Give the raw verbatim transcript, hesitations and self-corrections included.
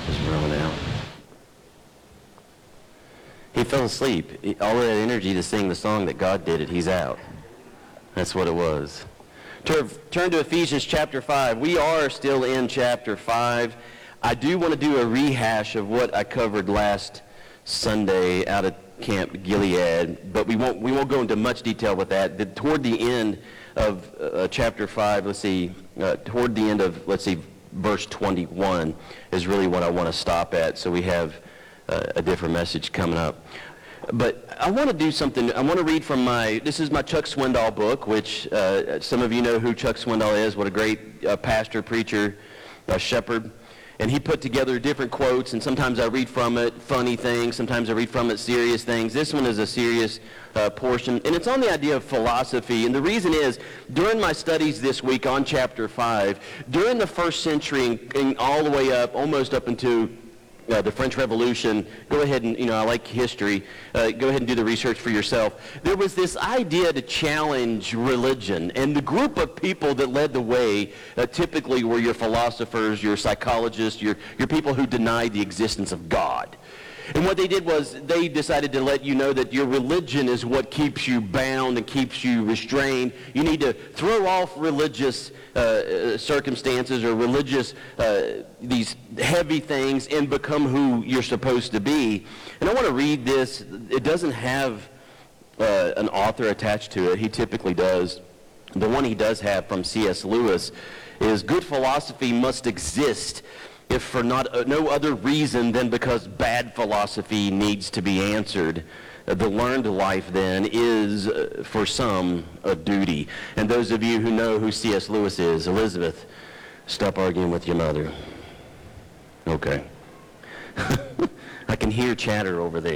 Just running out. He fell asleep. He- All that energy to sing the song that God did it, he's out. That's what it was. Turn, turn to Ephesians chapter five. We are still in chapter five. I do want to do a rehash of what I covered last Sunday out at Camp Gilead, but we won't we won't go into much detail with that. The, toward the end of uh, chapter five, let's see, uh, toward the end of, let's see, verse twenty-one is really what I want to stop at, so we have uh, a different message coming up. But I want to do something. I want to read from my, this is my Chuck Swindoll book, which uh, some of you know who Chuck Swindoll is, what a great uh, pastor, preacher, uh, shepherd. And he put together different quotes, and sometimes I read from it funny things, sometimes I read from it serious things. This one is a serious uh, portion, and it's on the idea of philosophy. And the reason is, during my studies this week on chapter five, during the first century and, and all the way up, almost up into Uh, the French Revolution, go ahead and, you know, I like history, uh, go ahead and do the research for yourself. There was this idea to challenge religion, and the group of people that led the way uh, typically were your philosophers, your psychologists, your, your people who denied the existence of God. And what they did was they decided to let you know that your religion is what keeps you bound and keeps you restrained. You need to throw off religious uh, circumstances or religious, uh, these heavy things, and become who you're supposed to be. And I want to read this. It doesn't have uh, an author attached to it. He typically does. The one he does have from C S Lewis is, "Good philosophy must exist, if for not uh, no other reason than because bad philosophy needs to be answered. Uh, the learned life, then, is, uh, for some, a duty." And those of you who know who C S Lewis is, Elizabeth, stop arguing with your mother. Okay. I can hear chatter over there.